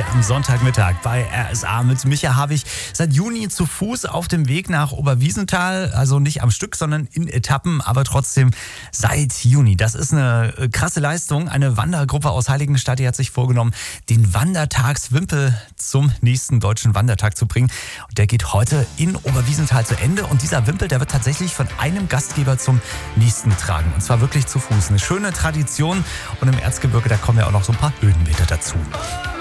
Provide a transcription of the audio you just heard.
hier am Sonntagmittag bei RSA mit Micha Havig. Seit Juni zu Fuß auf dem Weg nach Oberwiesenthal, also nicht am Stück, sondern in Etappen, aber trotzdem seit Juni. Das ist eine krasse Leistung. Eine Wandergruppe aus Heiligenstadt, die hat sich vorgenommen, den Wandertagswimpel zum nächsten deutschen Wandertag zu bringen. Und der geht heute in Oberwiesenthal zu Ende. Und dieser Wimpel, der wird tatsächlich von einem Gastgeber zum nächsten getragen. Und zwar wirklich zu Fuß. Eine schöne Tradition. Und im Erzgebirge, da kommen ja auch noch so ein paar Höhenmeter dazu.